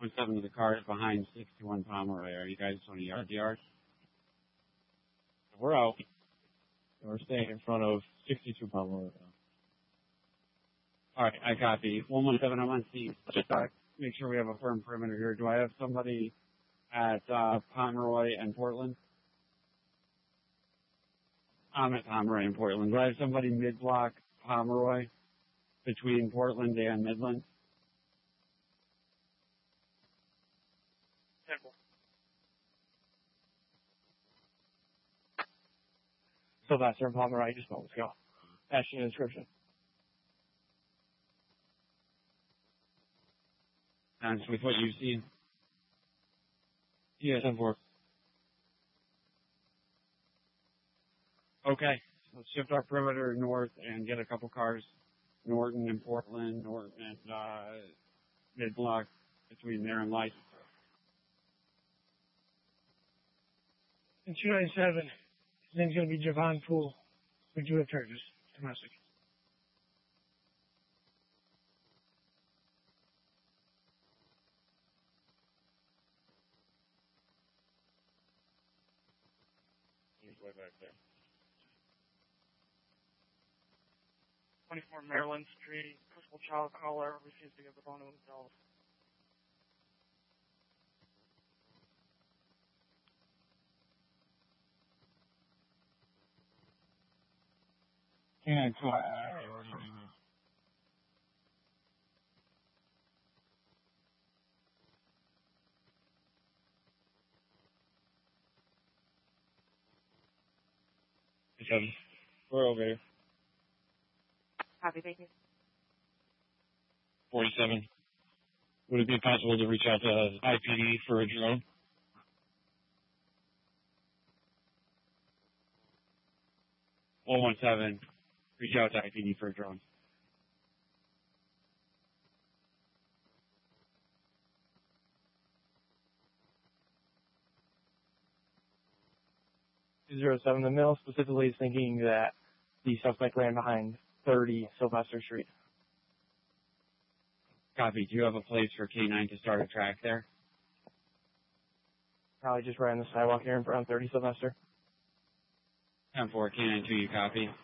7 of the car is behind 61 Pomeroy. Are you guys on a yard to yard? We're out. We're staying in front of 62 Pomeroy. All right, I copy. 117, I'm on scene. Just make sure we have a firm perimeter here. Do I have somebody at Pomeroy and Portland? I'm at Pomeroy and Portland. Do I have somebody mid-block Pomeroy between Portland and Midland? Sylvester and Pomeroy, just moments ago. Asking an inscription. And with what you've seen? Yes, 10-4. Okay, let's shift our perimeter north and get a couple cars, Norton and Portland, Norton and mid-block between there and Light. And 297, his name's going to be Javon Poole. We do have charges, domestic. He's way back there. 24 Maryland Street, principal child caller refused to give the phone to himself. Yeah, so we're over here. Copy, thank you. 47. Would it be possible to reach out to IPD for a drone? .117, reach out to IPD for a drone. .207, the male specifically is thinking that the suspect ran behind 30 Sylvester Street. Copy. Do you have a place for K9 to start a track there? Probably just ran the sidewalk here in front of 30 Sylvester. 10-4, K9 2, you copy?